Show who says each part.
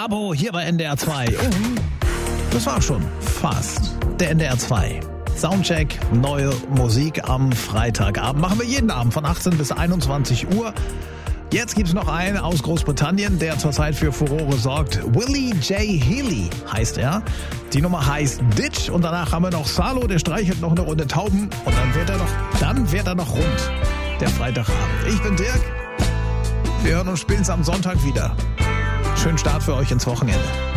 Speaker 1: Gabo hier bei NDR 2. Und das war schon fast der NDR 2. Soundcheck, neue Musik am Freitagabend. Machen wir jeden Abend von 18 bis 21 Uhr. Jetzt gibt's noch einen aus Großbritannien, der zurzeit für Furore sorgt. Willie J. Healy heißt er. Die Nummer heißt Ditch und danach haben wir noch Salo, der streichelt noch eine Runde Tauben und dann wird er noch rund, der Freitagabend. Ich bin Dirk. Wir hören uns spätestens am Sonntag wieder. Schönen Start für euch ins Wochenende.